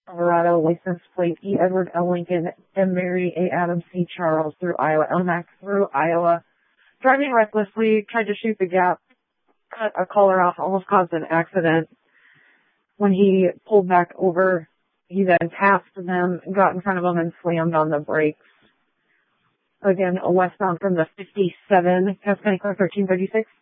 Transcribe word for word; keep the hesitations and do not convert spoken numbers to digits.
Colorado, license plate E. Edward L. Lincoln, M. Mary A. Adams C. Charles through Iowa, L. Mac through Iowa. Driving recklessly, tried to shoot the gap, cut a caller off, almost caused an accident. When he pulled back over, he then passed them, got in front of them, and slammed on the brakes. Again, westbound from the fifty-seven, Cass County Clerk thirteen thirty-six.